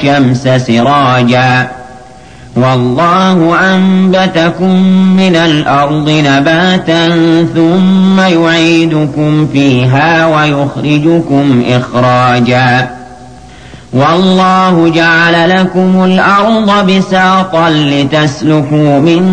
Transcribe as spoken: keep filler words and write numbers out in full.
والشمس سراجا والله أنبتكم من الأرض نباتا ثم يعيدكم فيها ويخرجكم إخراجا والله جعل لكم الأرض بساطا لتسلكوا منها